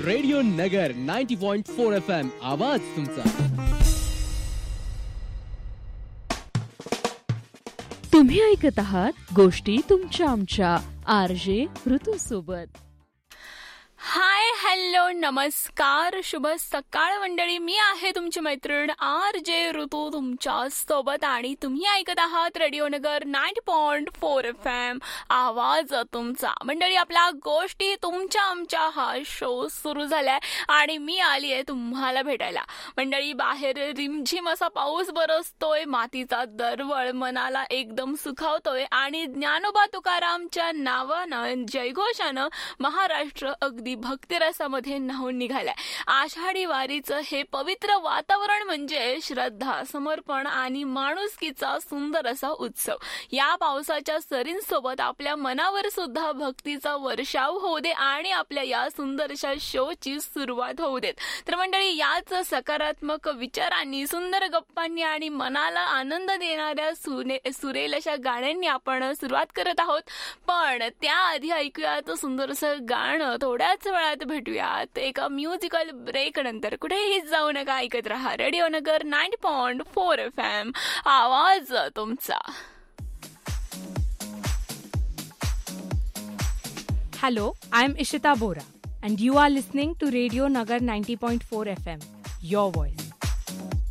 Radio नगर 90.4 FM आवाज तुमचा. तुम्ही ऐकत आहात गोष्टी तुमच्या आमच्या RJ ऋतू सोबत. हाय, हॅलो, नमस्कार, शुभ सकाळ मंडळी. मी आहे तुमची मैत्रीण RJ ऋतू तुमच्या सोबत आणि तुम्ही ऐकत आहात रेडिओ नगर 90.4 FM आवाज तुमचा. मंडळी, आपला गोष्टी तुमच्या आमच्या हा शो सुरू झालाय आणि मी आली आहे तुम्हाला भेटायला. मंडळी, बाहेर रिमझिम असा पाऊस बरसतोय, मातीचा दरवळ मनाला एकदम सुखावतोय आणि ज्ञानोबा तुकारामच्या नावानं जयघोषानं महाराष्ट्र अगदी भक्तिरसामध्ये न्हाऊन निघालाय. आषाढी वारीचं हे पवित्र वातावरण म्हणजे श्रद्धा, समर्पण आणि माणुसकीचा सुंदर असा उत्सव. या पावसाच्या सरींसोबत आपल्या मनावर सुद्धा भक्तीचा वर्षाव होऊ दे आणि आपल्या या सुंदरशा शोची सुरुवात होऊ देत. तर मंडळी, याच सकारात्मक विचारांनी, सुंदर गप्पांनी आणि मनाला आनंद देणाऱ्या सुरेल अशा गाण्यांनी आपण सुरुवात करत आहोत. पण त्याआधी ऐकूयात सुंदरसं गाणं. थोड्याच वेळात भेटूयात एका म्युझिकल ब्रेक नंतर. कुठेही जाऊ नका, ऐकत रहा रेडिओ नगर 90.4 FM आवाज तुमचा. Hello, I'm Ishita Bora and you are listening to Radio Nagar 90.4 FM, your voice.